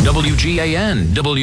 WGAN,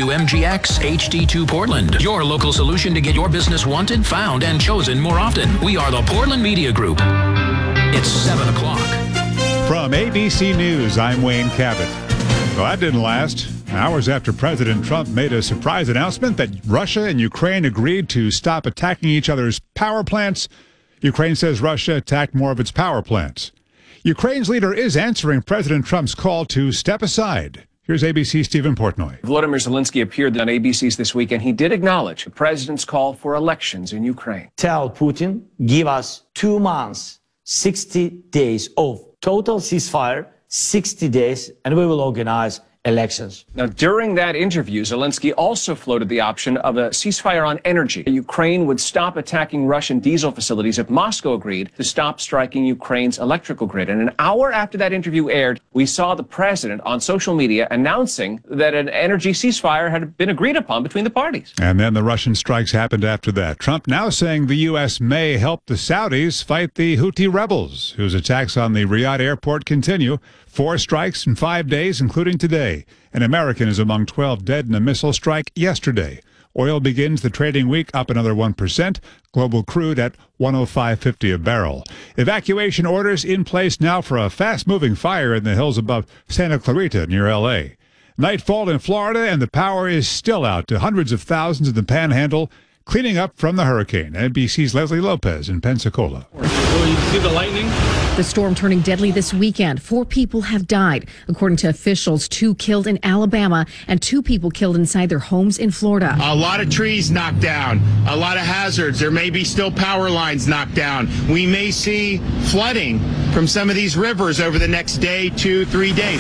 WMGX, HD2 Portland. Your local solution to get your business wanted, found, and chosen more often. We are the Portland Media Group. It's 7 o'clock. From ABC News, I'm Wayne Cabot. Well, that didn't last. Hours after President Trump made a surprise announcement that Russia and Ukraine agreed to stop attacking each other's power plants, Ukraine says Russia attacked more of its power plants. Ukraine's leader is answering President Trump's call to step aside. Here's ABC's Stephen Portnoy. Volodymyr Zelensky appeared on ABC's This Week, and he did acknowledge the president's call for elections in Ukraine. Tell Putin, give us 2 months, 60 days of total ceasefire, 60 days, and we will organize elections. Now, during that interview, Zelensky also floated the option of a ceasefire on energy. Ukraine would stop attacking Russian diesel facilities if Moscow agreed to stop striking Ukraine's electrical grid. And an hour after that interview aired, we saw the president on social media announcing that an energy ceasefire had been agreed upon between the parties. And then the Russian strikes happened after that. Trump now saying the U.S. may help the Saudis fight the Houthi rebels, whose attacks on the Riyadh airport continue. 4 strikes in 5 days, including today. An American is among 12 dead in a missile strike yesterday. Oil begins the trading week up another 1%. Global crude at $105.50 a barrel. Evacuation orders in place now for a fast-moving fire in the hills above Santa Clarita near L.A. Nightfall in Florida, and the power is still out to hundreds of thousands in the Panhandle, cleaning up from the hurricane. NBC's Leslie Lopez in Pensacola. Will you see the lightning? The storm turning deadly this weekend. 4 people have died. According to officials, 2 killed in Alabama and 2 people killed inside their homes in Florida. A lot of trees knocked down, a lot of hazards. There may be still power lines knocked down. We may see flooding from some of these rivers over the next day, 2, 3 days.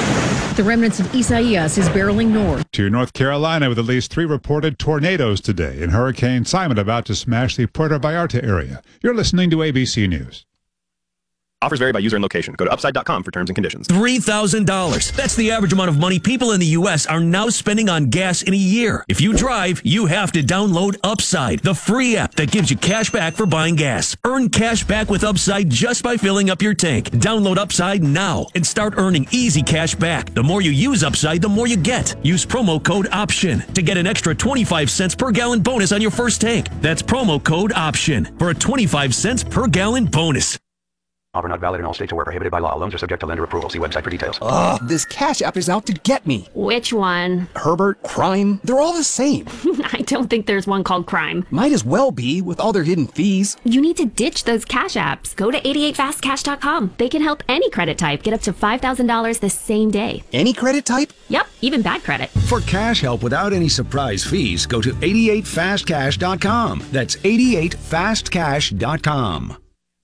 The remnants of Isaias is barreling north to North Carolina with at least 3 reported tornadoes today, and Hurricane Simon about to smash the Puerto Vallarta area. You're listening to ABC News. Offers vary by user and location. Go to upside.com for terms and conditions. $3,000. That's the average amount of money people in the U.S. are now spending on gas in a year. If you drive, you have to download Upside, the free app that gives you cash back for buying gas. Earn cash back with Upside just by filling up your tank. Download Upside now and start earning easy cash back. The more you use Upside, the more you get. Use promo code OPTION to get an extra 25 cents per gallon bonus on your first tank. That's promo code OPTION for a 25 cents per gallon bonus. Offer not valid in all states or where prohibited by law. Loans are subject to lender approval. See website for details. Ugh, this Cash App is out to get me. Which one? Herbert, Crime, they're all the same. I don't think there's one called Crime. Might as well be, with all their hidden fees. You need to ditch those Cash Apps. Go to 88fastcash.com. They can help any credit type get up to $5,000 the same day. Any credit type? Yep, even bad credit. For cash help without any surprise fees, go to 88fastcash.com. That's 88fastcash.com.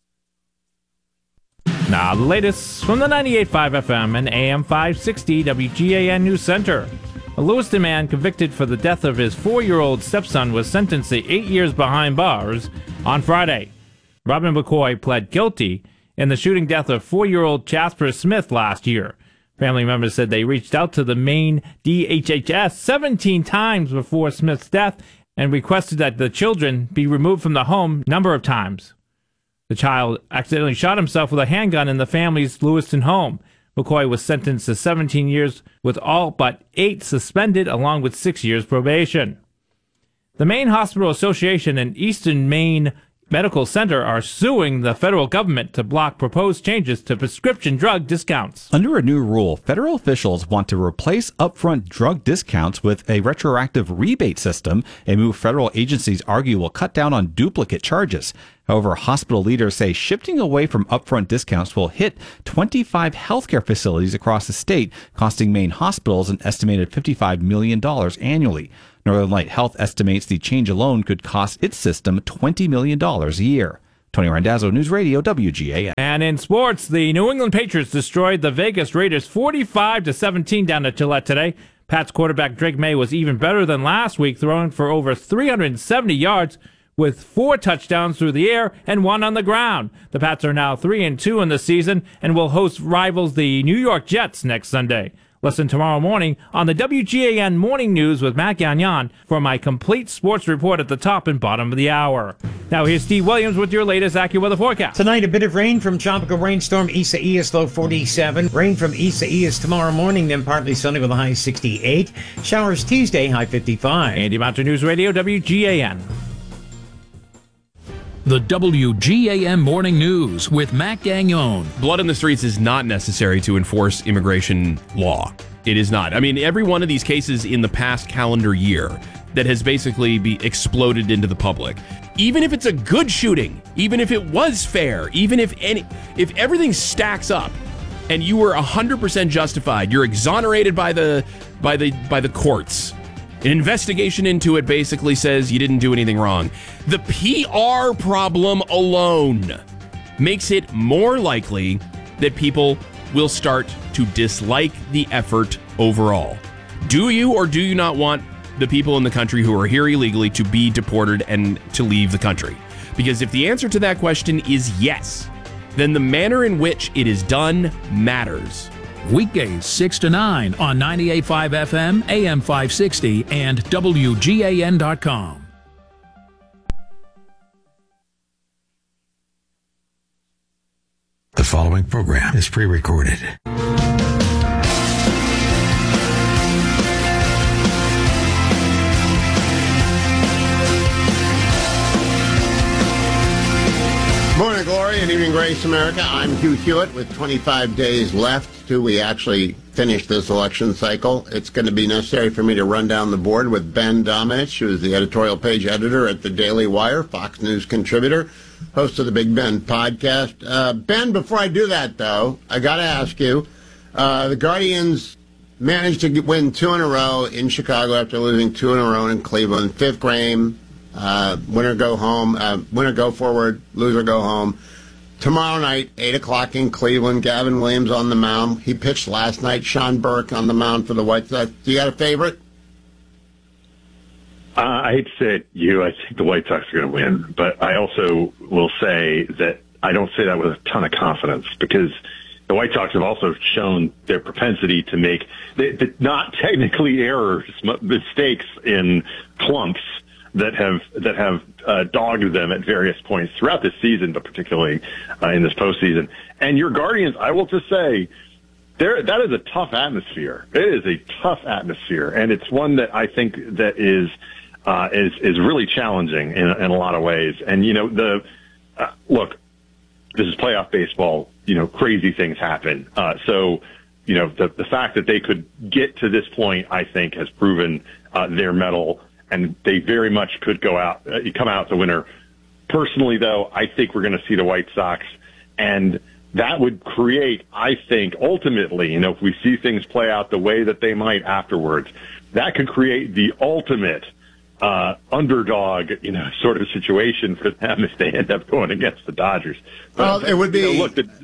Now, the latest from the 98.5 FM and AM 560 WGAN News Center. A Lewiston man convicted for the death of his 4-year-old stepson was sentenced to 8 years behind bars on Friday. Robin McCoy pled guilty in the shooting death of 4-year-old Jasper Smith last year. Family members said they reached out to the Maine DHHS 17 times before Smith's death and requested that the children be removed from the home a number of times. The child accidentally shot himself with a handgun in the family's Lewiston home. McCoy was sentenced to 17 years with all but 8 suspended, along with 6 years probation. The Maine Hospital Association and Eastern Maine Medical Center are suing the federal government to block proposed changes to prescription drug discounts. Under a new rule, federal officials want to replace upfront drug discounts with a retroactive rebate system, a move federal agencies argue will cut down on duplicate charges. However, hospital leaders say shifting away from upfront discounts will hit 25 healthcare facilities across the state, costing Maine hospitals an estimated $55 million annually. Northern Light Health estimates the change alone could cost its system $20 million a year. Tony Randazzo, News Radio, WGAN. And in sports, the New England Patriots destroyed the Vegas Raiders 45-17 down at Gillette today. Pats quarterback Drake May was even better than last week, throwing for over 370 yards with 4 touchdowns through the air and 1 on the ground. The Pats are now 3-2 in the season and will host rivals the New York Jets next Sunday. Listen tomorrow morning on the WGAN Morning News with Matt Gagnon for my complete sports report at the top and bottom of the hour. Now here's Steve Williams with your latest AccuWeather forecast. Tonight, a bit of rain from tropical rainstorm Isaias, low 47. Rain from Isaias tomorrow morning, then partly sunny with a high 68. Showers Tuesday, high 55. Andy Mountain News Radio, WGAN. The WGAN Morning News with Matt Gagnon. Blood in the streets is not necessary to enforce immigration law. It is not. I mean, every one of these cases in the past calendar year that has basically exploded into the public, even if it's a good shooting, even if it was fair, even if everything stacks up and you were 100% justified, you're exonerated by the courts. An investigation into it basically says you didn't do anything wrong. The PR problem alone makes it more likely that people will start to dislike the effort overall. Do you or do you not want the people in the country who are here illegally to be deported and to leave the country? Because if the answer to that question is yes, then the manner in which it is done matters. Weekdays 6 to 9 on 98.5 FM, AM 560, and WGAN.com. The following program is pre-recorded. Morning glory and evening grace, America. I'm Hugh Hewitt with 25 days left till we actually finish this election cycle. It's going to be necessary for me to run down the board with Ben Domenech, who is the editorial page editor at the Daily Wire, Fox News contributor, host of the Big Ben podcast. Ben, before I do that, though, I got to ask you, the Guardians managed to win 2 in a row in Chicago after losing 2 in a row in Cleveland. 5th game. Winner go home, winner go forward, loser go home. Tomorrow night, 8 o'clock in Cleveland, Gavin Williams on the mound. He pitched last night. Sean Burke on the mound for the White Sox. Do you got a favorite? I hate to say it, I think the White Sox are going to win, but I also will say that I don't say that with a ton of confidence because the White Sox have also shown their propensity to make not technically errors, mistakes in clunks that have dogged them at various points throughout this season, but particularly in this postseason. And your Guardians, I will just say, that is a tough atmosphere. It is a tough atmosphere, and it's one that I think that is really challenging in a lot of ways. And look, this is playoff baseball. Crazy things happen. So the fact that they could get to this point, I think, has proven their mettle. And they very much could come out the winner. Personally, though, I think we're going to see the White Sox, and that would create, I think, ultimately, if we see things play out the way that they might afterwards, that could create the ultimate underdog, sort of situation for them if they end up going against the Dodgers. Well, it would be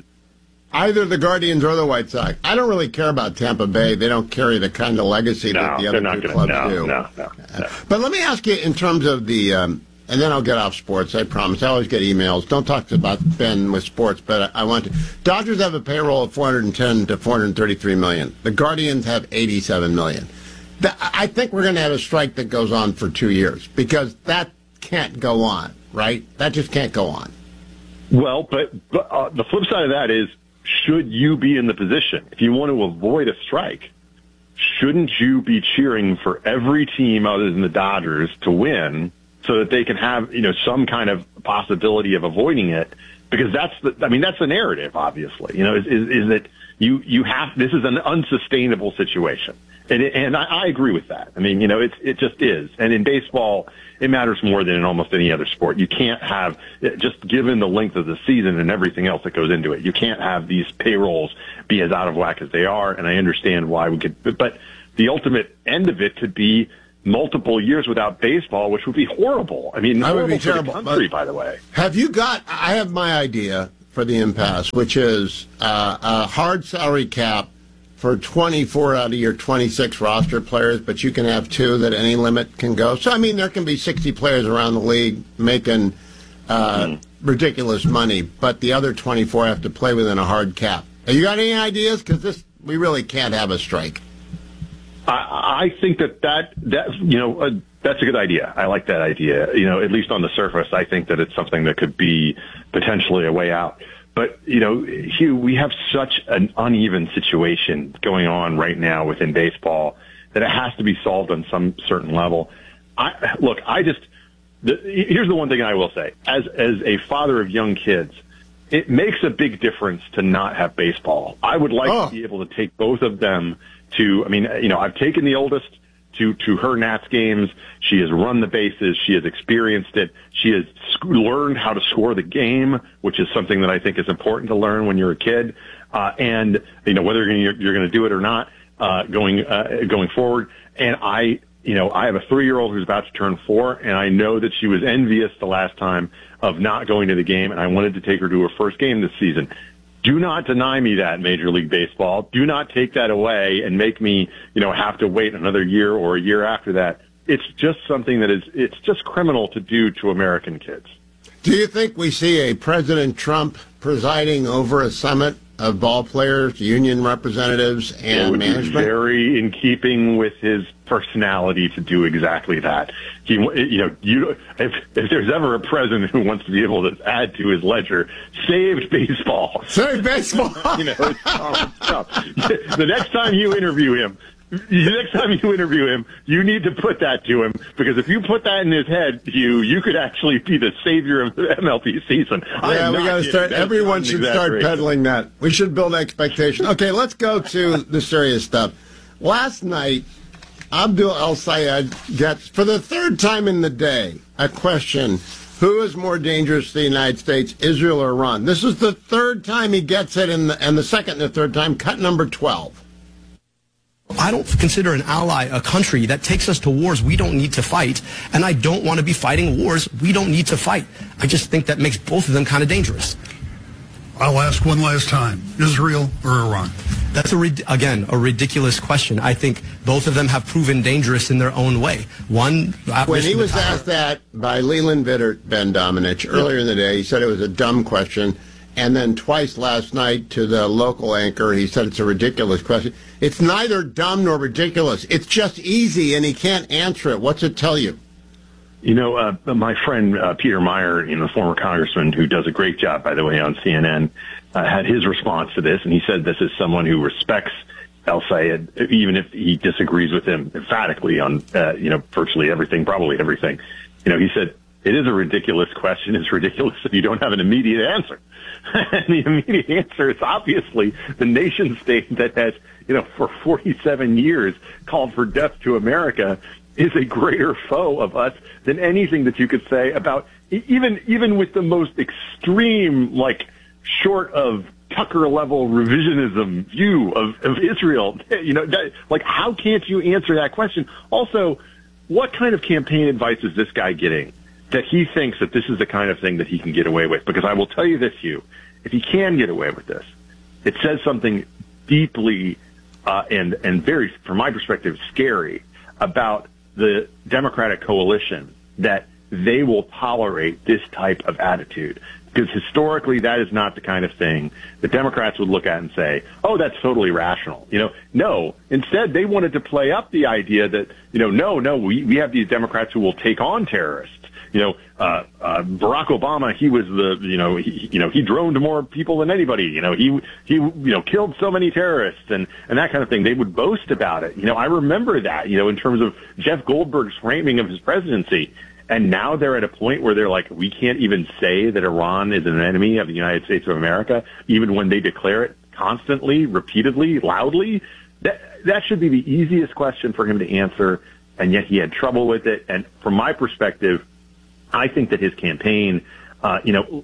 either the Guardians or the White Sox. I don't really care about Tampa Bay. They don't carry the kind of legacy that the other two clubs do. No. But let me ask you in terms of the, and then I'll get off sports, I promise. I always get emails. Don't talk about Ben with sports, but I want to. Dodgers have a payroll of $410 to $433 million. The Guardians have $87 million. I think we're going to have a strike that goes on for 2 years because that can't go on, right? That just can't go on. Well, but the flip side of that is, should you be in the position, if you want to avoid a strike, shouldn't you be cheering for every team other than the Dodgers to win so that they can have, some kind of possibility of avoiding it? Because that's the narrative, obviously, is that you have, this is an unsustainable situation. And I agree with that. I mean, it just is. And in baseball, it matters more than in almost any other sport. You can't have, just given the length of the season and everything else that goes into it, you can't have these payrolls be as out of whack as they are. And I understand why we could, but the ultimate end of it could be multiple years without baseball, which would be horrible. I mean, that would be terrible. For the country, by the way. I have my idea for the impasse, which is a hard salary cap for 24 out of your 26 roster players, but you can have 2 that any limit can go. So, there can be 60 players around the league making ridiculous money, but the other 24 have to play within a hard cap. Have you got any ideas? Because we really can't have a strike. I think that that's a good idea. I like that idea. At least on the surface, I think that it's something that could be potentially a way out. But, Hugh, we have such an uneven situation going on right now within baseball that it has to be solved on some certain level. Here's the one thing I will say. As a father of young kids, it makes a big difference to not have baseball. I would like to be able to take both of them I've taken the oldest to her Nats games. She has run the bases. She has experienced it. She has learned how to score the game, which is something that I think is important to learn when you're a kid. And whether you're going to do it or not, going forward. And I have a 3-year-old who's about to turn 4, and I know that she was envious the last time of not going to the game, and I wanted to take her to her first game this season. Do not deny me that, Major League Baseball. Do not take that away and make me, have to wait another year or a year after that. It's just something it's just criminal to do to American kids. Do you think we see a President Trump presiding over a summit of ball players, union representatives, and management? Be very in keeping with his personality to do exactly that. If there's ever a president who wants to be able to add to his ledger, saved baseball. Saved baseball. It's tough. The next time you interview him, you need to put that to him, because if you put that in his head, you could actually be the savior of the MLB season. Yeah, we got to start. Everyone should start peddling that. We should build expectation. Okay, let's go to the serious stuff. Last night, Abdul El-Sayed gets, for the third time in the day, a question: who is more dangerous to the United States, Israel or Iran? This is the third time he gets it, and the second and the third time, cut number 12. I don't consider an ally a country that takes us to wars we don't need to fight, and I don't want to be fighting wars we don't need to fight. I just think that makes both of them kind of dangerous. I'll ask one last time: Israel or Iran? That's, again, a ridiculous question. I think both of them have proven dangerous in their own way. One, when he was asked that by Leland Vittert, Ben Domenech, earlier in the day, he said it was a dumb question. And then twice last night to the local anchor, he said it's a ridiculous question. It's neither dumb nor ridiculous. It's just easy, and he can't answer it. What's it tell you? My friend Peter Meyer, the former congressman who does a great job, by the way, on CNN, had his response to this, and he said this is someone who respects El-Sayed, even if he disagrees with him emphatically on, virtually everything, probably everything. He said, it is a ridiculous question. It's ridiculous if you don't have an immediate answer. And the immediate answer is obviously the nation state that has, for 47 years called for death to America is a greater foe of us than anything that you could say about, even with the most extreme, short of Tucker level revisionism view of Israel. How can't you answer that question? Also, what kind of campaign advice is this guy getting that he thinks that this is the kind of thing that he can get away with? Because I will tell you this, Hugh, if he can get away with this, it says something deeply and very, from my perspective, scary about the Democratic coalition, that they will tolerate this type of attitude. Because historically, that is not the kind of thing that Democrats would look at and say, oh, that's totally rational. No. Instead, they wanted to play up the idea that, we have these Democrats who will take on terrorists. Barack Obama, he was he droned more people than anybody. He killed so many terrorists and that kind of thing. They would boast about it. I remember that, in terms of Jeff Goldberg's framing of his presidency. And now they're at a point where they're like, we can't even say that Iran is an enemy of the United States of America, even when they declare it constantly, repeatedly, loudly. That should be the easiest question for him to answer, and yet he had trouble with it. And from my perspective, I think that his campaign, I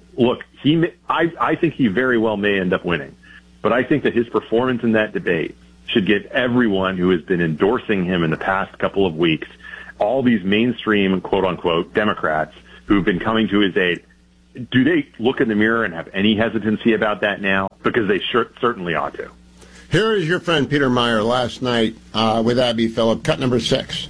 think he very well may end up winning. But I think that his performance in that debate should get everyone who has been endorsing him in the past couple of weeks, all these mainstream, quote-unquote, Democrats who've been coming to his aid, do they look in the mirror and have any hesitancy about that now? Because they certainly ought to. Here is your friend Peter Meyer last night with Abby Phillip, cut number 6.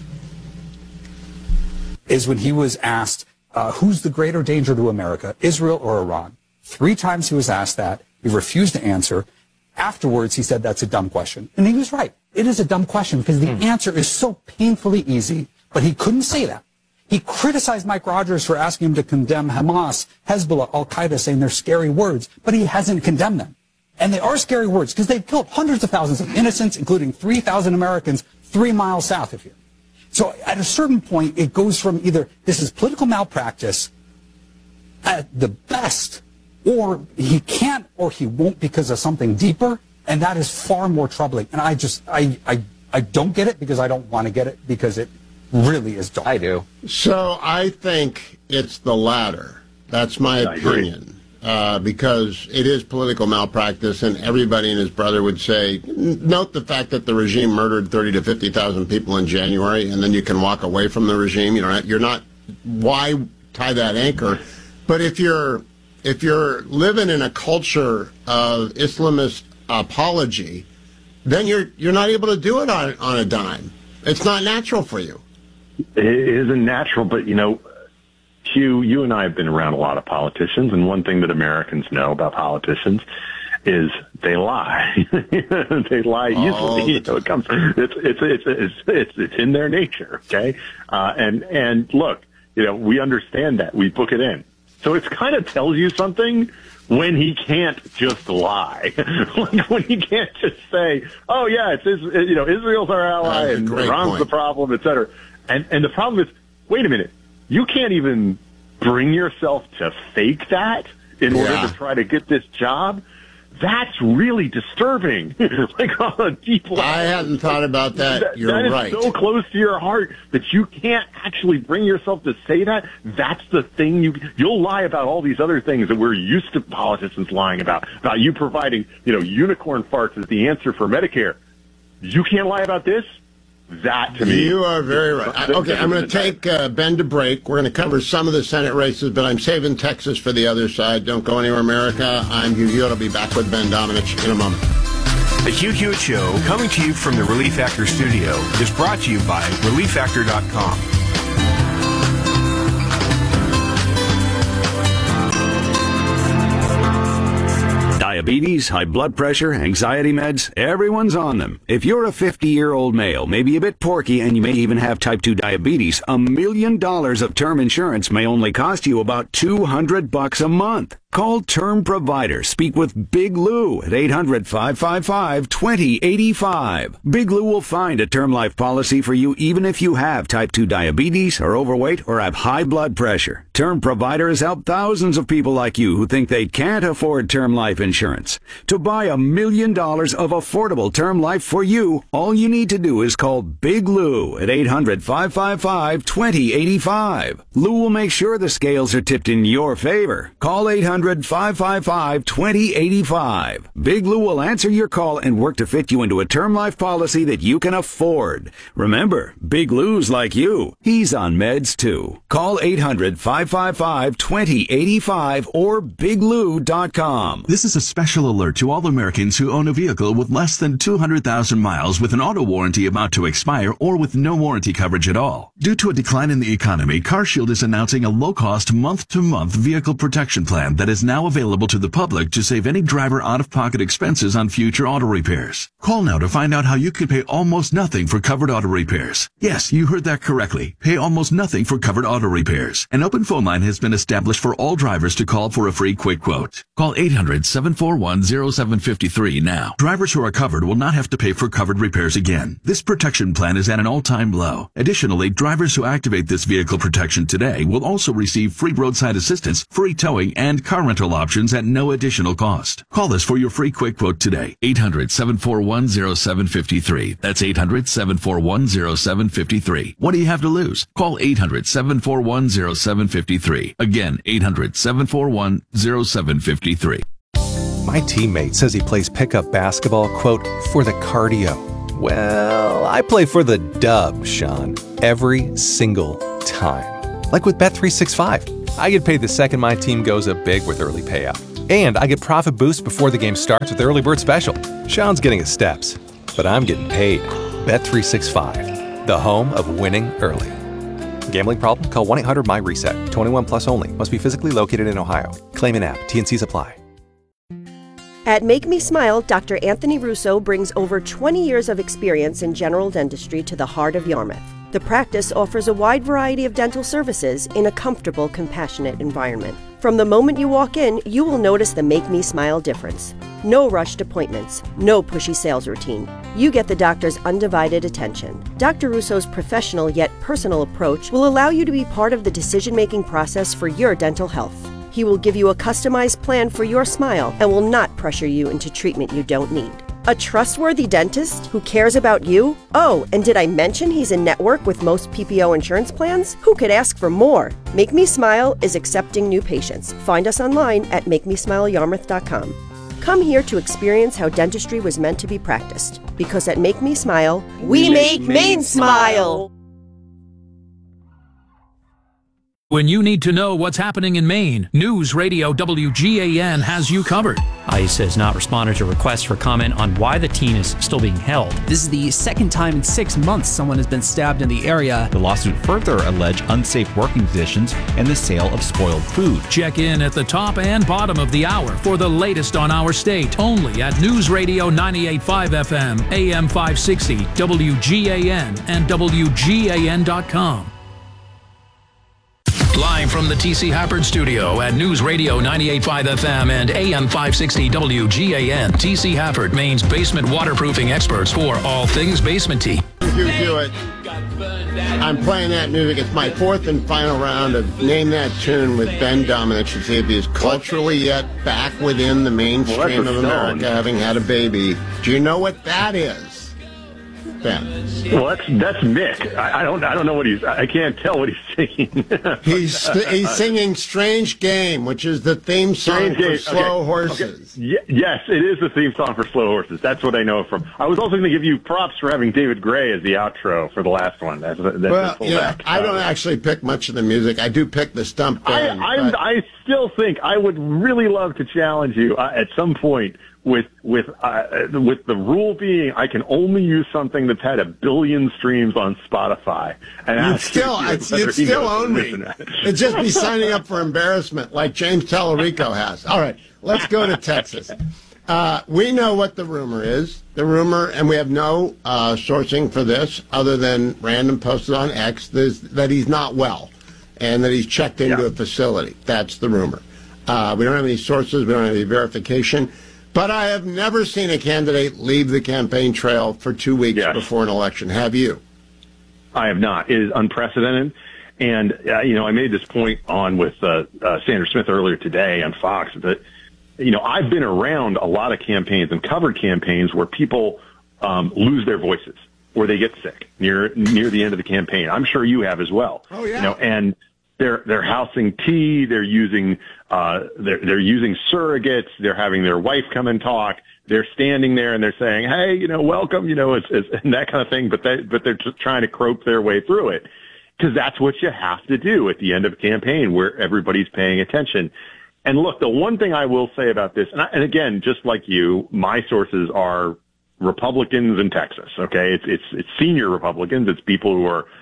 Is when he was asked, who's the greater danger to America, Israel or Iran? 3 times he was asked that. He refused to answer. Afterwards, he said that's a dumb question. And he was right. It is a dumb question because the answer is so painfully easy, but he couldn't say that. He criticized Mike Rogers for asking him to condemn Hamas, Hezbollah, Al-Qaeda, saying they're scary words, but he hasn't condemned them. And they are scary words because they've killed hundreds of thousands of innocents, including 3,000 Americans 3 miles south of here. So at a certain point, it goes from either this is political malpractice at the best, or he can't or he won't because of something deeper, and that is far more troubling. And I don't get it because I don't want to get it because it really is dark. I do. So I think it's the latter. That's my opinion. Because it is political malpractice, and everybody and his brother would say, note the fact that the regime murdered 30 to 50,000 people in January, and then you can walk away from the regime. You're not. Why tie that anchor? But if you're living in a culture of Islamist apology, then you're not able to do it on a dime. It's not natural for you. It isn't natural, but Hugh, you and I have been around a lot of politicians, and one thing that Americans know about politicians is they lie. They lie easily. It's in their nature. Okay, and look, we understand that. We book it in, so it kind of tells you something when he can't just lie, like when he can't just say, "Oh yeah, it's Israel's our ally and Iran's the problem," etc. And the problem is, wait a minute. You can't even bring yourself to fake that in order to try to get this job. That's really disturbing. Like on a deep level. I hadn't thought about that. You're right. That is so close to your heart that you can't actually bring yourself to say that. That's the thing. You'll lie about all these other things that we're used to politicians lying about you providing, unicorn farts as the answer for Medicare. You can't lie about this? That, to me... You are very right. Okay, I'm going to take Ben to break. We're going to cover some of the Senate races, but I'm saving Texas for the other side. Don't go anywhere, America. I'm Hugh Hewitt. I'll be back with Ben Domenech in a moment. The Hugh Hewitt Show, coming to you from the Relief Factor studio, is brought to you by ReliefFactor.com. Diabetes, high blood pressure, anxiety meds, everyone's on them. If you're a 50-year-old male, maybe a bit porky, and you may even have type 2 diabetes, $1 million of term insurance may only cost you about $200 a month. Call Term Provider. Speak with Big Lou at 800-555-2085. Big Lou will find a term life policy for you even if you have type 2 diabetes, are overweight, or have high blood pressure. Term Provider has helped thousands of people like you who think they can't afford term life insurance. To buy $1 million of affordable term life for you, all you need to do is call Big Lou at 800-555-2085. Lou will make sure the scales are tipped in your favor. Call 800-555-2085. Big Lou will answer your call and work to fit you into a term life policy that you can afford. Remember, Big Lou's like you. He's on meds too. Call 800-555-2085 or biglou.com. This is a special alert to all Americans who own a vehicle with less than 200,000 miles with an auto warranty about to expire or with no warranty coverage at all. Due to a decline in the economy, CarShield is announcing a low-cost month-to-month vehicle protection plan that is now available to the public to save any driver out-of-pocket expenses on future auto repairs. Call now to find out how you could pay almost nothing for covered auto repairs. Yes, you heard that correctly. Pay almost nothing for covered auto repairs. An open phone line has been established for all drivers to call for a free quick quote. Call 800-741-0753 now. Drivers who are covered will not have to pay for covered repairs again. This protection plan is at an all-time low. Additionally, drivers who activate this vehicle protection today will also receive free roadside assistance, free towing, and car rental options at no additional cost. Call us for your free quick quote today. 800-741-0753. That's 800-741-0753. What do you have to lose? Call 800-741-0753. Again, 800-741-0753. My teammate says he plays pickup basketball, quote, for the cardio. Well, I play for the dub, Sean, every single time. Like with Bet365. I get paid the second my team goes up big with early payout. And I get profit boosts before the game starts with Early Bird Special. Sean's getting his steps, but I'm getting paid. Bet365, the home of winning early. Gambling problem? Call 1-800-MY-RESET. 21 plus only. Must be physically located in Ohio. Claim an app. T&Cs apply. At Make Me Smile, Dr. Anthony Russo brings over 20 years of experience in general dentistry to the heart of Yarmouth. The practice offers a wide variety of dental services in a comfortable, compassionate environment. From the moment you walk in, you will notice the Make Me Smile difference. No rushed appointments, no pushy sales routine. You get the doctor's undivided attention. Dr. Russo's professional yet personal approach will allow you to be part of the decision-making process for your dental health. He will give you a customized plan for your smile and will not pressure you into treatment you don't need. A trustworthy dentist who cares about you? Oh, and did I mention he's in network with most PPO insurance plans? Who could ask for more? Make Me Smile is accepting new patients. Find us online at makemesmileyarmouth.com. Come here to experience how dentistry was meant to be practiced. Because at Make Me Smile, we make Maine smile! When you need to know what's happening in Maine, News Radio WGAN has you covered. ICE has not responded to requests for comment on why the teen is still being held. This is the second time in 6 months someone has been stabbed in the area. The lawsuit further alleged unsafe working conditions and the sale of spoiled food. Check in at the top and bottom of the hour for the latest on our state, only at News Radio 98.5 FM, AM 560, WGAN, and WGAN.com. Live from the T.C. Hafford Studio at News Radio 98.5 FM and AM 560 WGAN. T.C. Hafford, Maine's basement waterproofing experts for all things basement tea. Hugh Hewitt. I'm playing that music. It's my fourth and final round of Name That Tune with Ben Domenech to see if he is culturally yet back within the mainstream of America, having had a baby. Do you know what that is? Ben. Well, that's Mick. I don't know what I can't tell what he's singing. He's singing "Strange Game," which is the theme song for Slow Horses. Okay. Yes, it is the theme song for Slow Horses. That's what I know it from. I was also going to give you props for having David Gray as the outro for the last one. That's I don't actually pick much of the music. I do pick the stump band. I still think I would really love to challenge you at some point. With the rule being, I can only use something that's had 1 billion streams on Spotify. And you'd still own me. It'd just be signing up for embarrassment, like James Tallarico has. All right, let's go to Texas. We know what the rumor is. The rumor, and we have no sourcing for this other than random posted on X, that he's not well and that he's checked into a facility. That's the rumor. We don't have any sources. We don't have any verification. But I have never seen a candidate leave the campaign trail for 2 weeks before an election. Have you? I have not. It is unprecedented. And, I made this point with Sandra Smith earlier today on Fox that, I've been around a lot of campaigns and covered campaigns where people lose their voices or they get sick near the end of the campaign. I'm sure you have as well. Oh, yeah. And they're housing tea. They're using they're using surrogates. They're having their wife come and talk. They're standing there and they're saying, "Hey, welcome," it's and that kind of thing. But they're just trying to croak their way through it because that's what you have to do at the end of a campaign where everybody's paying attention. And look, the one thing I will say about this, and again, just like you, my sources are Republicans in Texas. Okay, it's senior Republicans. It's people who are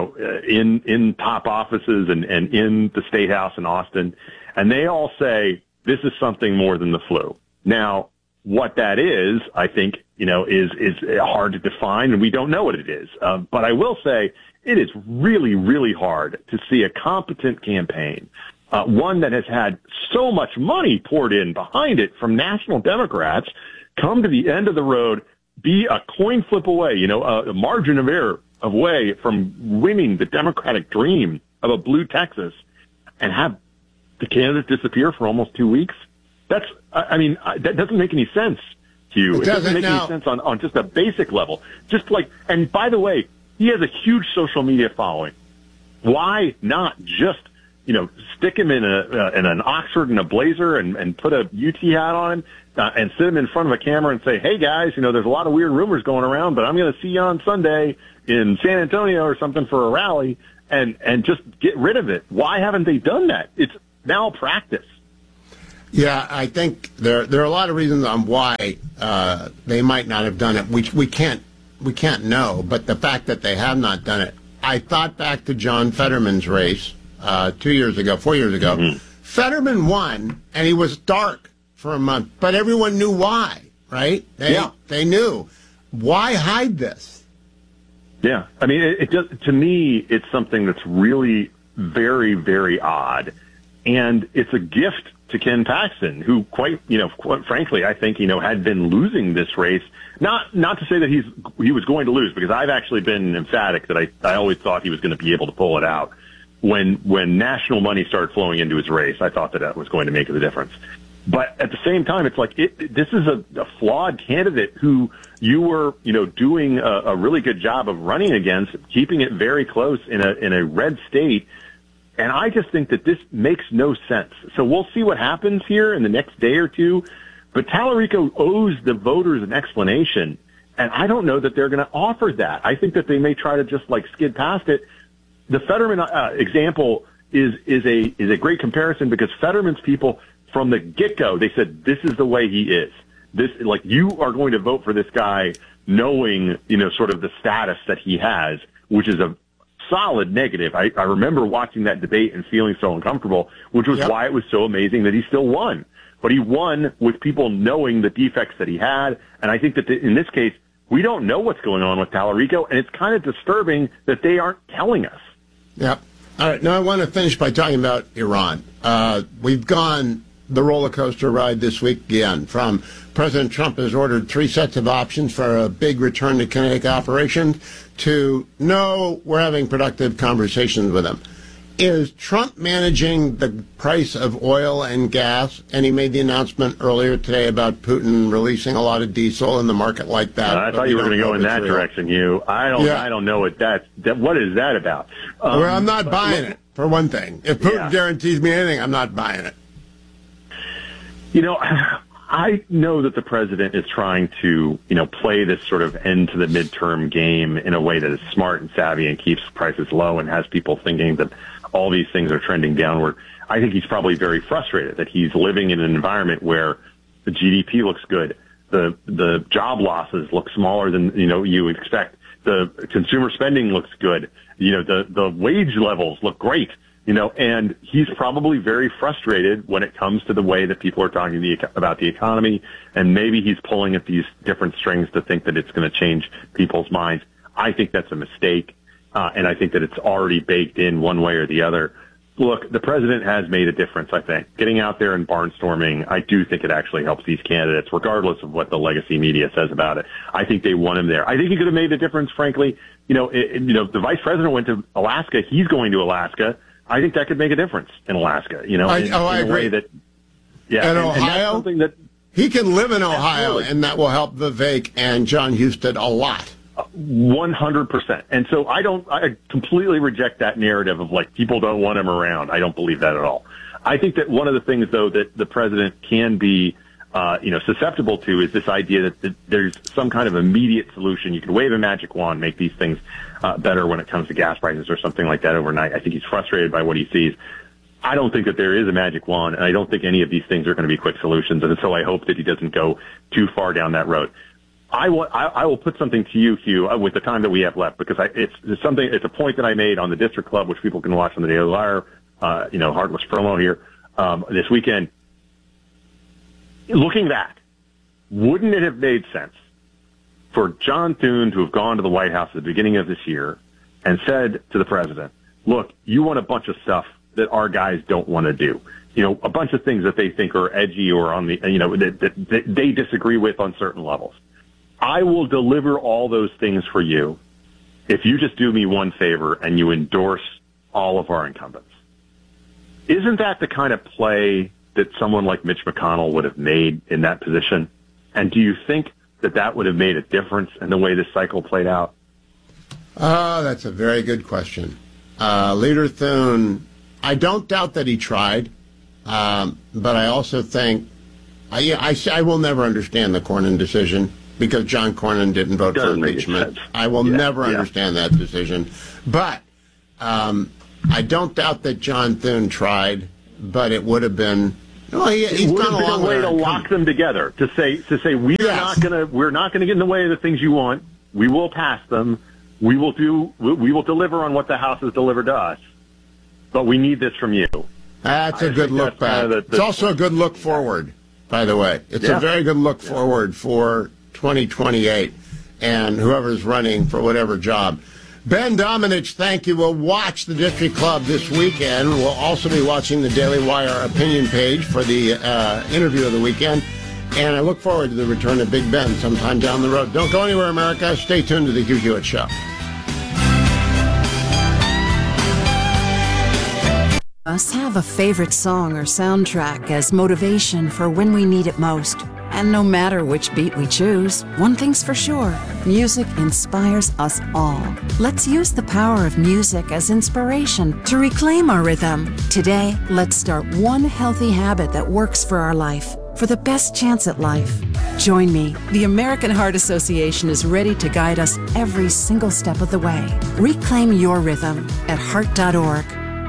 in top offices and in the State House in Austin. And they all say this is something more than the flu. Now, what that is, I think, is hard to define, and we don't know what it is. But I will say it is really, really hard to see a competent campaign, one that has had so much money poured in behind it from national Democrats, come to the end of the road, be a coin flip away, a margin of error away from winning the Democratic dream of a blue Texas and have the candidate disappear for almost 2 weeks. That doesn't make any sense to you. It doesn't make any sense on just a basic level. And by the way, he has a huge social media following. Why not just, stick him in an Oxford and a blazer and put a UT hat on him and sit him in front of a camera and say, "Hey guys, there's a lot of weird rumors going around, but I'm going to see you on Sunday in San Antonio or something for a rally," and just get rid of it. Why haven't they done that? It's malpractice. Yeah, I think there are a lot of reasons on why they might not have done it. We can't know, but the fact that they have not done it. I thought back to John Fetterman's race 4 years ago. Mm-hmm. Fetterman won, and he was dark for a month, but everyone knew why, right? They knew. Why hide this? Yeah. I mean, it just, to me, it's something that's really very, very odd. And it's a gift to Ken Paxton, who quite frankly, I think, had been losing this race. Not to say that he was going to lose, because I've actually been emphatic that I always thought he was going to be able to pull it out. When national money started flowing into his race, I thought that was going to make the difference. But at the same time, it's like this is a flawed candidate who you were, doing a really good job of running against, keeping it very close in a red state. And I just think that this makes no sense. So we'll see what happens here in the next day or two. But Tallarico owes the voters an explanation, and I don't know that they're going to offer that. I think that they may try to just skid past it. The Fetterman example is a great comparison, because Fetterman's people from the get-go, they said, this is the way he is. You are going to vote for this guy knowing, sort of the status that he has, which is a solid negative. I remember watching that debate and feeling so uncomfortable, which was why it was so amazing that he still won. But he won with people knowing the defects that he had. And I think that in this case, we don't know what's going on with Tallarico, and it's kind of disturbing that they aren't telling us. Yep. All right. Now I want to finish by talking about Iran. We've gone the roller coaster ride this week again. From President Trump has ordered 3 sets of options for a big return to kinetic operations to no, we're having productive conversations with him. Is Trump managing the price of oil and gas? And he made the announcement earlier today about Putin releasing a lot of diesel in the market like that. I thought you were going to go in that direction, Hugh. I don't know what what is that about? Well, I'm not buying it, for one thing. If Putin guarantees me anything, I'm not buying it. I know that the president is trying to, play this sort of end to the midterm game in a way that is smart and savvy and keeps prices low and has people thinking that all these things are trending downward. I think he's probably very frustrated that he's living in an environment where the GDP looks good. The job losses look smaller than, you would expect. The consumer spending looks good. The wage levels look great. And he's probably very frustrated when it comes to the way that people are talking about the economy, and maybe he's pulling at these different strings to think that it's going to change people's minds. I think that's a mistake, and I think that it's already baked in one way or the other. Look, the president has made a difference, I think. Getting out there and barnstorming, I do think it actually helps these candidates, regardless of what the legacy media says about it. I think they want him there. I think he could have made a difference, frankly. The vice president went to Alaska. He's going to Alaska. I think that could make a difference in Alaska, I agree. And Ohio, something that he can live in Ohio, and that will help Vivek and John Husted a lot. 100%. And so I completely reject that narrative of people don't want him around. I don't believe that at all. I think that one of the things, though, that the president can be, susceptible to is this idea that there's some kind of immediate solution. You can wave a magic wand, make these things better when it comes to gas prices or something like that overnight. I think he's frustrated by what he sees. I don't think that there is a magic wand, and I don't think any of these things are going to be quick solutions. And so I hope that he doesn't go too far down that road. I will put something to you, Hugh, with the time that we have left, because it's a point that I made on the District Club, which people can watch on the Daily Wire, heartless promo here, this weekend. Looking back, wouldn't it have made sense for John Thune to have gone to the White House at the beginning of this year and said to the president, look, you want a bunch of stuff that our guys don't want to do. A bunch of things that they think are edgy or on the, that they disagree with on certain levels. I will deliver all those things for you if you just do me one favor and you endorse all of our incumbents. Isn't that the kind of play that someone like Mitch McConnell would have made in that position? And do you think that would have made a difference in the way this cycle played out? That's a very good question. Leader Thune, I don't doubt that he tried, but I also think I will never understand the Cornyn decision, because John Cornyn didn't vote for impeachment. I will never understand that decision. But I don't doubt that John Thune tried, but it would have been. Well, he's would gone have been a way to lock them together, to say we're not gonna get in the way of the things you want. We will pass them. We will deliver on what the House has delivered to us. But we need this from you. That's a good look back. It's also a good look forward. by the way. It's a very good look forward for 2028 and whoever's running for whatever job. Ben Domenech, thank you. We'll watch the District Club this weekend. We'll also be watching the Daily Wire opinion page for the interview of the weekend. And I look forward to the return of Big Ben sometime down the road. Don't go anywhere, America. Stay tuned to the Hugh Hewitt Show. Us have a favorite song or soundtrack as motivation for when we need it most. And no matter which beat we choose, one thing's for sure, music inspires us all. Let's use the power of music as inspiration to reclaim our rhythm. Today, let's start one healthy habit that works for our life, for the best chance at life. Join me. The American Heart Association is ready to guide us every single step of the way. Reclaim your rhythm at heart.org.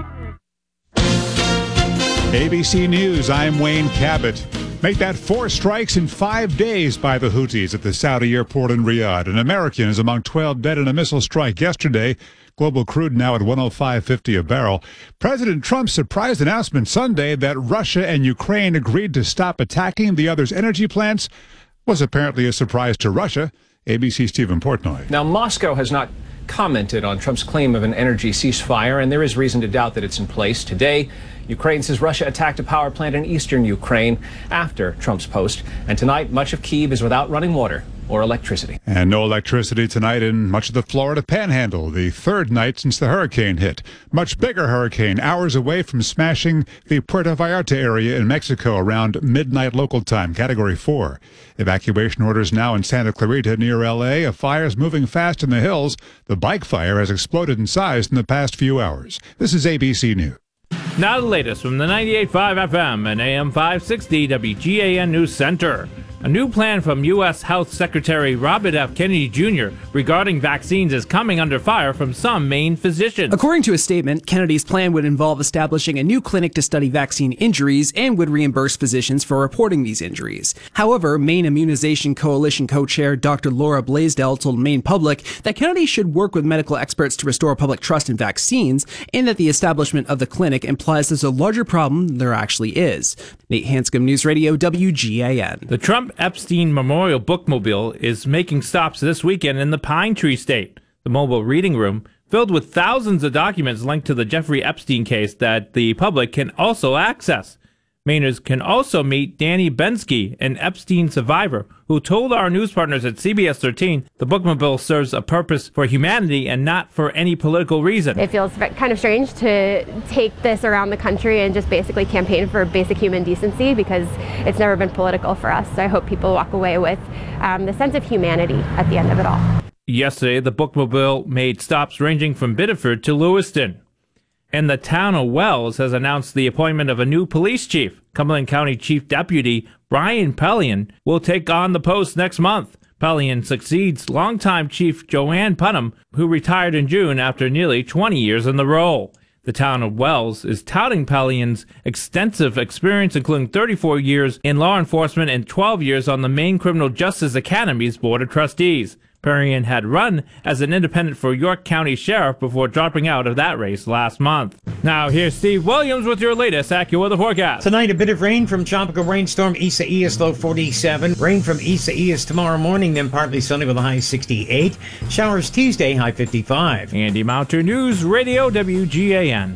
ABC News, I'm Wayne Cabot. Make that 4 strikes in 5 days by the Houthis at the Saudi airport in Riyadh. An American is among 12 dead in a missile strike yesterday. Global crude now at $105.50 a barrel. President Trump's surprise announcement Sunday that Russia and Ukraine agreed to stop attacking the other's energy plants was apparently a surprise to Russia. ABC's Stephen Portnoy. Now, Moscow has not commented on Trump's claim of an energy ceasefire, and there is reason to doubt that it's in place. Today, Ukraine says Russia attacked a power plant in eastern Ukraine after Trump's post. And tonight, much of Kyiv is without running water or electricity. And no electricity tonight in much of the Florida Panhandle, the third night since the hurricane hit. Much bigger hurricane, hours away from smashing the Puerto Vallarta area in Mexico around midnight local time, Category 4. Evacuation orders now in Santa Clarita near L.A. A fire's moving fast in the hills. The bike fire has exploded in size in the past few hours. This is ABC News. Now the latest from the 98.5 FM and AM 560 WGAN News Center. A new plan from U.S. Health Secretary Robert F. Kennedy Jr. regarding vaccines is coming under fire from some Maine physicians. According to a statement, Kennedy's plan would involve establishing a new clinic to study vaccine injuries and would reimburse physicians for reporting these injuries. However, Maine Immunization Coalition co-chair Dr. Laura Blaisdell told Maine Public that Kennedy should work with medical experts to restore public trust in vaccines, and that the establishment of the clinic implies there's a larger problem than there actually is. Nate Hanscom, News Radio, WGAN. The Trump-Epstein Memorial Bookmobile is making stops this weekend in the Pine Tree State. The mobile reading room, filled with thousands of documents linked to the Jeffrey Epstein case that the public can also access. Mainers can also meet Danny Bensky, an Epstein survivor, who told our news partners at CBS 13 the bookmobile serves a purpose for humanity and not for any political reason. It feels kind of strange to take this around the country and just basically campaign for basic human decency, because it's never been political for us. So I hope people walk away with the sense of humanity at the end of it all. Yesterday, the bookmobile made stops ranging from Biddeford to Lewiston. And the town of Wells has announced the appointment of a new police chief. Cumberland County Chief Deputy Brian Pellion will take on the post next month. Pellion succeeds longtime Chief Joanne Putnam, who retired in June after nearly 20 years in the role. The town of Wells is touting Pellion's extensive experience, including 34 years in law enforcement and 12 years on the Maine Criminal Justice Academy's Board of Trustees. Pellion had run as an independent for York County Sheriff before dropping out of that race last month. Now here's Steve Williams with your latest AccuWeather forecast. Tonight, a bit of rain from tropical rainstorm Isaias, low 47. Rain from Isaias tomorrow morning, then partly sunny with a high 68. Showers Tuesday, high 55. Andy Mountain, News Radio, WGAN.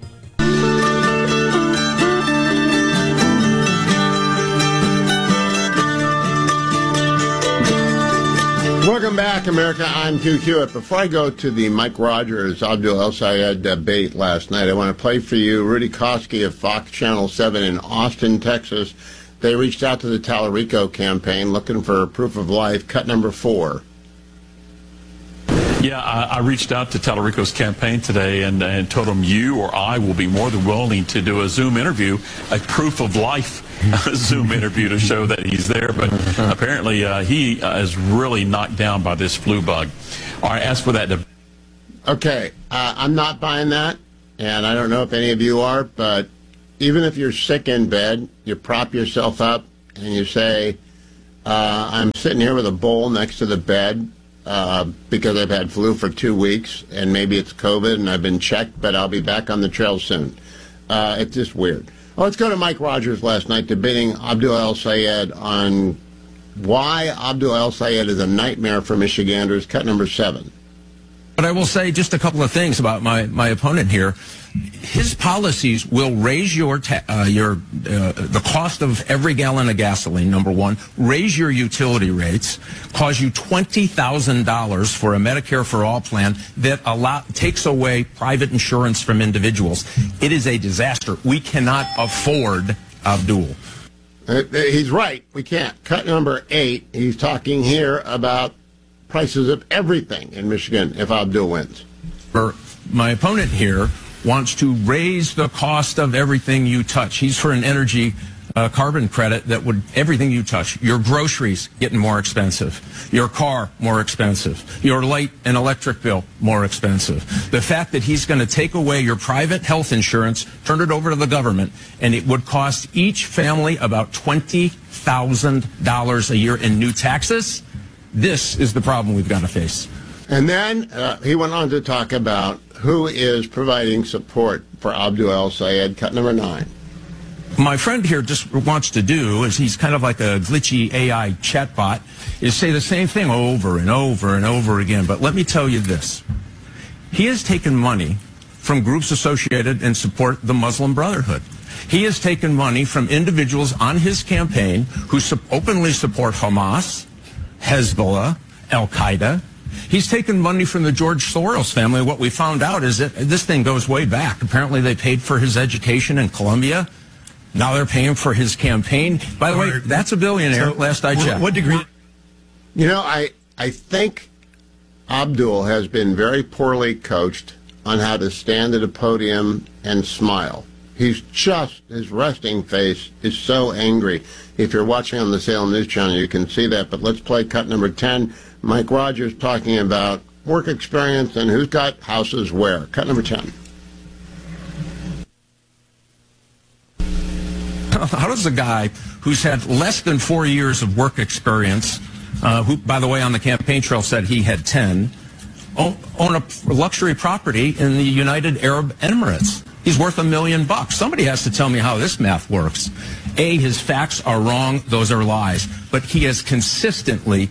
Welcome back, America. I'm Hugh Hewitt. Before I go to the Mike Rogers, Abdul El Sayed debate last night, I want to play for you Rudy Koski of Fox Channel 7 in Austin, Texas. They reached out to the Tallarico campaign looking for proof of life, cut number 4. Yeah, I reached out to Tallarico's campaign today and told them you or I will be more than willing to do a Zoom interview, a proof of life Zoom interview to show that he's there. But apparently he is really knocked down by this flu bug. All right, as for that. Okay, I'm not buying that, and I don't know if any of you are, but even if you're sick in bed, you prop yourself up and you say, I'm sitting here with a bowl next to the bed, because I've had flu for 2 weeks, and maybe it's COVID, and I've been checked, but I'll be back on the trail soon. It's just weird. Well, let's go to Mike Rogers last night debating Abdul El-Sayed on why Abdul El-Sayed is a nightmare for Michiganders. Cut number 7. But I will say just a couple of things about my opponent here. His policies will raise the cost of every gallon of gasoline, number one, raise your utility rates, cause you $20,000 for a Medicare for All plan that takes away private insurance from individuals. It is a disaster. We cannot afford Abdul. He's right. We can't. Cut number 8. He's talking here about prices of everything in Michigan if Abdul wins. My opponent here wants to raise the cost of everything you touch. He's for an energy carbon credit that would, everything you touch, your groceries getting more expensive, your car more expensive, your light and electric bill more expensive. The fact that he's going to take away your private health insurance, turn it over to the government, and it would cost each family about $20,000 a year in new taxes. This is the problem we've got to face. And then he went on to talk about who is providing support for Abdul El-Sayed. Cut number 9. My friend here just wants to do, is he's kind of like a glitchy AI chatbot, is say the same thing over and over and over again. But let me tell you this. He has taken money from groups associated and support the Muslim Brotherhood. He has taken money from individuals on his campaign who openly support Hamas, Hezbollah, Al-Qaeda. He's taken money from the George Soros family. What we found out is that this thing goes way back. Apparently they paid for his education in Columbia. Now they're paying for his campaign. By the way, that's a billionaire, last I checked. What degree? You know, I think Abdul has been very poorly coached on how to stand at a podium and smile. His resting face is so angry. If you're watching on the Salem News Channel, you can see that. But let's play cut number 10. Mike Rogers talking about work experience and who's got houses where. Cut number 10. How does a guy who's had less than 4 years of work experience, who, by the way, on the campaign trail said he had 10, own a luxury property in the United Arab Emirates? He's worth $1 million. Somebody has to tell me how this math works. A, his facts are wrong. Those are lies. But he has consistently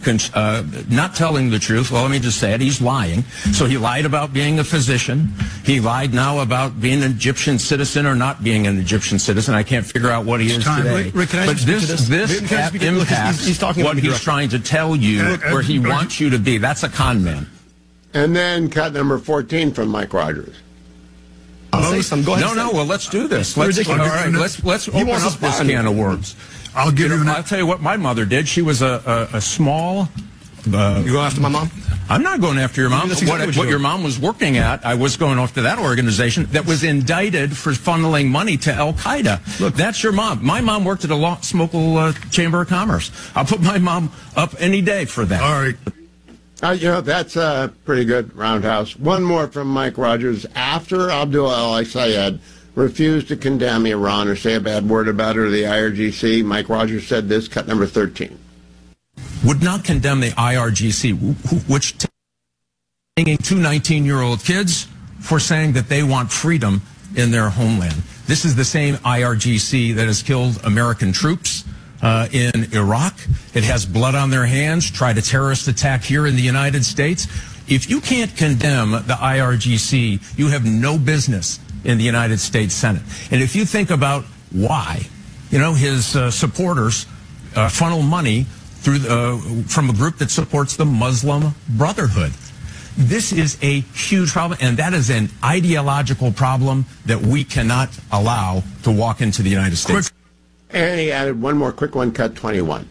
not telling the truth. Well, let me just say it. He's lying. So he lied about being a physician. He lied now about being an Egyptian citizen or not being an Egyptian citizen. I can't figure out what he is today. Rick, can I but this impacts he's talking what he's trying to tell you, where he wants you to be. That's a con man. And then cut number 14 from Mike Rogers. Say something. Go ahead. No. Well, let's do this. Let's open up this can of worms. I'll tell you what my mother did. She was a small. You go after my mom? I'm not going after your mom. Exactly what your mom was working at, I was going after that organization that was indicted for funneling money to Al-Qaeda. Look, that's your mom. My mom worked at a local Chamber of Commerce. I'll put my mom up any day for that. All right. That's a pretty good roundhouse. One more from Mike Rogers. After Abdul El-Sayed refused to condemn Iran or say a bad word about it or the IRGC, Mike Rogers said this, cut number 13. Would not condemn the IRGC, which taking 2 19-year-old kids for saying that they want freedom in their homeland. This is the same IRGC that has killed American troops in Iraq. It has blood on their hands, tried a terrorist attack here in the United States. If you can't condemn the IRGC, you have no business in the United States Senate. And if you think about why, his supporters funnel money through from a group that supports the Muslim Brotherhood. This is a huge problem, and that is an ideological problem that we cannot allow to walk into the United States. And he added one more quick one, cut 21.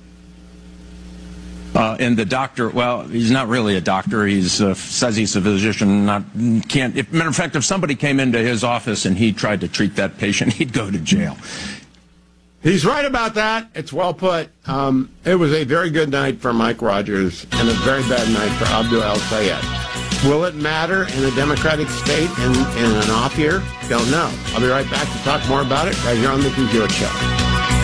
And the doctor, well, he's not really a doctor. He's says he's a physician. Matter of fact, if somebody came into his office and he tried to treat that patient, he'd go to jail. He's right about that. It's well put. It was a very good night for Mike Rogers and a very bad night for Abdul El-Sayed. Will it matter in a democratic state in an off year? Don't know. I'll be right back to talk more about it right here on The Hugh Hewitt Show.